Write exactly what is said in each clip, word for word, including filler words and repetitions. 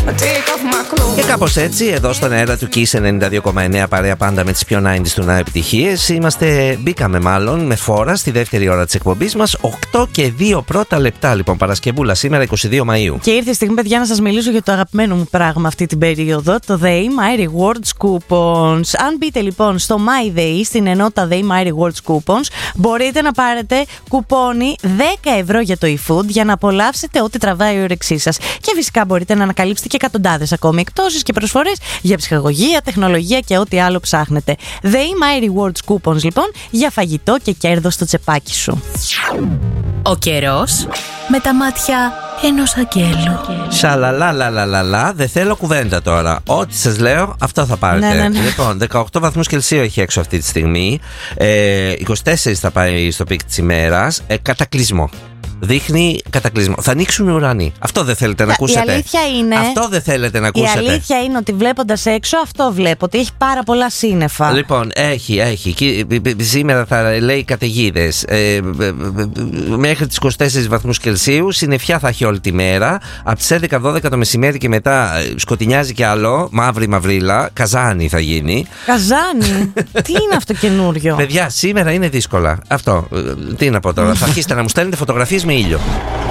Και κάπως έτσι, εδώ στον αέρα του Kiss ενενήντα δύο κόμμα εννέα, παρέα πάντα με τις πιο ενενήντα του να επιτυχίες. Είμαστε, μπήκαμε μάλλον με φόρα στη δεύτερη ώρα της εκπομπής μας. οκτώ και δύο πρώτα λεπτά, λοιπόν, Παρασκευούλα, σήμερα εικοστή δεύτερη Μαΐου. Και ήρθε η στιγμή, παιδιά, να σας μιλήσω για το αγαπημένο μου πράγμα αυτή την περίοδο, το The My Rewards Coupons. Αν μπείτε λοιπόν στο My Day, στην ενότητα The My Rewards Coupons, μπορείτε να πάρετε κουπόνι δέκα ευρώ για το eFood για να απολαύσετε ό,τι τραβάει η όρεξή σας. Και φυσικά μπορείτε να ανακαλύψετε και εκατοντάδες ακόμη εκτόσεις και προσφορές για ψυχαγωγία, τεχνολογία και ό,τι άλλο ψάχνετε. The My Rewards Coupons, λοιπόν, για φαγητό και κέρδος στο τσεπάκι σου. Ο καιρός με τα μάτια ενός αγγέλου. Σαλαλαλαλαλαλα, δεν θέλω κουβέντα τώρα. Ό,τι σας λέω, αυτό θα πάρετε. Ναι, ναι, ναι. Λοιπόν, δεκαοκτώ βαθμούς Κελσίου έχει έξω αυτή τη στιγμή. Ε, είκοσι τέσσερα θα πάει στο πικ της ημέρας. Ε, κατακλυσμό. Δείχνει κατακλυσμό. Θα ανοίξουν οι ουρανοί. Αυτό δεν θέλετε να ακούσετε. Η αλήθεια είναι, αυτό δεν θέλετε να ακούσετε. Η αλήθεια είναι ότι βλέποντας έξω, αυτό βλέπω. Ότι έχει πάρα πολλά σύννεφα. Λοιπόν, έχει, έχει. Σήμερα θα λέει καταιγίδες. Ε, μέχρι τις είκοσι τέσσερα βαθμούς Κελσίου. Συννεφιά θα έχει όλη τη μέρα. Από τις έντεκα δώδεκα το μεσημέρι και μετά σκοτεινιάζει κι άλλο. Μαύρη μαυρίλα. Καζάνι θα γίνει. Καζάνι. Τι είναι αυτό καινούριο? Παιδιά, σήμερα είναι δύσκολα. Αυτό. Τι να πω τώρα. Θα αρχίσετε να μου στέλνετε φωτογραφίες με ήλιο.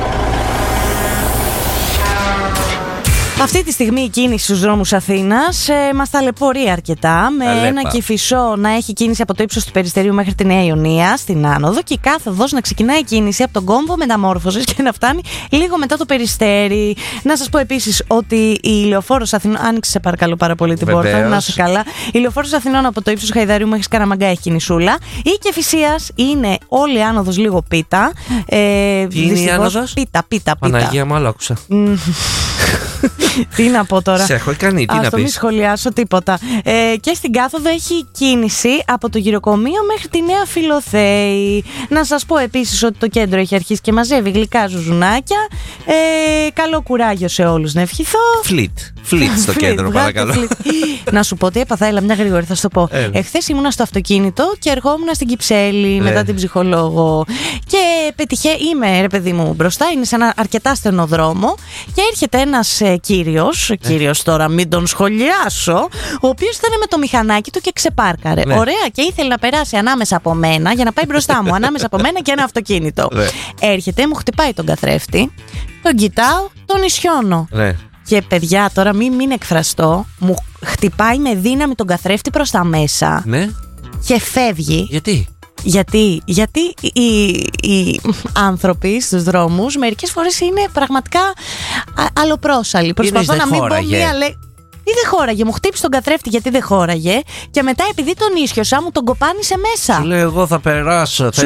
Αυτή τη στιγμή η κίνηση στους δρόμους Αθήνας ε, μας ταλαιπωρεί αρκετά. Με Αλέπα. ένα Κηφισό να έχει κίνηση από το ύψος του Περιστερίου μέχρι τη Νέα Ιωνία στην άνοδο, και η κάθοδος να ξεκινάει κίνηση από τον κόμβο Μεταμόρφωσης και να φτάνει λίγο μετά το Περιστέρι. Να σας πω επίσης ότι η Λεωφόρος Αθηνών. Άνοιξε, σε παρακαλώ πάρα πολύ την Βεβαίως. πόρτα, να είσαι καλά. Η Λεωφόρος Αθηνών από το ύψος Χαϊδαρίου μέχρι Σκαραμαγκά έχει κινησούλα. Η Κηφισίας είναι όλη η άνοδος λίγο πίτα. Ε, Τι είναι η άνοδος? Πίτα, πίτα, πίτα. Παναγία μου, άλλο άκουσα. Τι να πω τώρα. Σε έχω κάνει, τι Ας να το μην πεις. σχολιάσω τίποτα. Ε, και στην κάθοδο έχει κίνηση από το γυροκομείο μέχρι τη Νέα Φιλοθέη. Να σας πω επίσης ότι το κέντρο έχει αρχίσει και μαζεύει γλυκά ζουζουνάκια. Ε, καλό κουράγιο σε όλους να ευχηθώ. Φλιτ. Φλιτ στο κέντρο, παρακαλώ. Να σου πω τι έπαθα, έλα μια γρήγορη, θα σου το πω. Εχθές ήμουνα στο αυτοκίνητο και ερχόμουν στην Κυψέλη μετά την ψυχολόγο. Και πετυχέ, είμαι ρε παιδί μου μπροστά, είναι σε ένα αρκετά στενό δρόμο. Και έρχεται ένας ε, κύριος, κύριος τώρα μην τον σχολιάσω, ο οποίος ήταν με το μηχανάκι του και ξεπάρκαρε. Ναι. Ωραία, και ήθελε να περάσει ανάμεσα από μένα για να πάει μπροστά μου, ανάμεσα από μένα και ένα αυτοκίνητο. Ναι. Έρχεται, μου χτυπάει τον καθρέφτη, τον κοιτάω, τον ισιώνω. Ναι. Και παιδιά, τώρα μην, μην εκφραστώ, μου χτυπάει με δύναμη τον καθρέφτη προς τα μέσα. Ναι. Και φεύγει. Γιατί? Γιατί, γιατί οι, οι άνθρωποι στους δρόμους μερικές φορές είναι πραγματικά α, αλλοπρόσαλοι. Προσπαθώ να μην πω μία λέξη. Ή δεν χώραγε, μου χτύπησε τον καθρέφτη γιατί δεν χώραγε. Και μετά επειδή τον ίσιοσα μου τον κοπάνισε μέσα. Σου λέω εγώ θα περάσω.